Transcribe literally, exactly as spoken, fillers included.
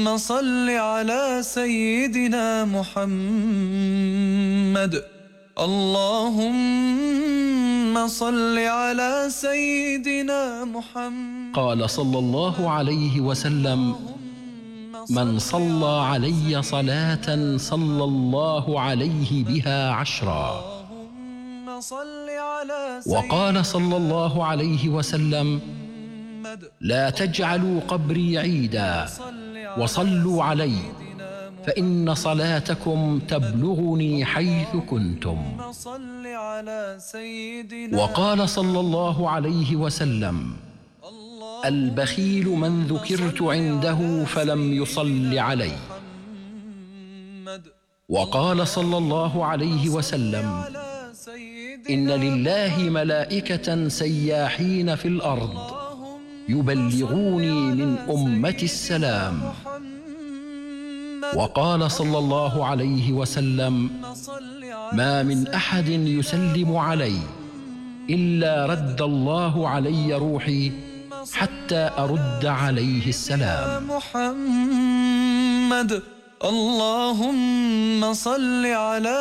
اللهم صل على سيدنا محمد. اللهم صل على سيدنا محمد. قال صلى الله عليه وسلم: من صلى علي صلاة صلى الله عليه بها عشرا. وقال صلى الله عليه وسلم: لا تجعلوا قبري عيدا وصلوا علي فإن صلاتكم تبلغني حيث كنتم. وقال صلى الله عليه وسلم: البخيل من ذكرت عنده فلم يصل علي. وقال صلى الله عليه وسلم: إن لله ملائكة سياحين في الأرض يبلغوني من أمتي السلام. وقال صلى الله عليه وسلم: ما من أحد يسلم علي إلا رد الله علي روحي حتى أرد عليه السلام. محمد اللهم صل على